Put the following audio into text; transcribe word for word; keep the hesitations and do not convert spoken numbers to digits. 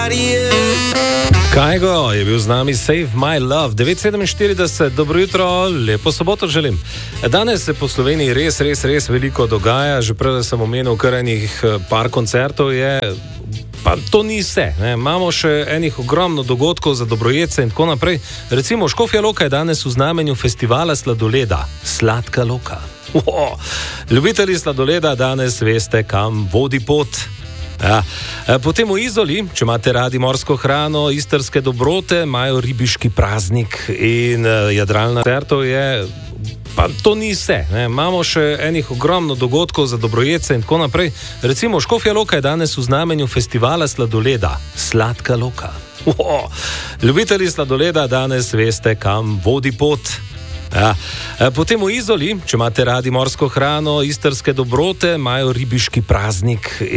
Kajgo je bil z nami Save My Love, devet sedeminštirideset, dobro jutro, lepo soboto želim. Danes se po Sloveniji res, res, res veliko dogaja, že prej sem omenil kar enih par koncertov je, pa to ni vse, ne? Imamo še enih ogromno dogodkov za dobrojedce in tako naprej. Recimo Škofja Loka je danes v znamenju festivala sladoleda, Sladka Loka. Wow. Ljubitelji sladoleda danes veste, kam vodi pot. Ja. Potem v Izoli, če imate radi morsko hrano, istrske dobrote, imajo ribiški praznik in jadralna koncertov je, pa to ni vse, ne? Imamo še enih ogromno dogodkov za dobrojedce in tako naprej. Recimo Škofja Loka je danes v znamenju festivala sladoleda, Sladka Loka. Wow. Ljubitelji sladoleda danes veste, kam vodi pot. Ja. Potem v Izoli, če imate radi morsko hrano, istrske dobrote, imajo ribiški praznik.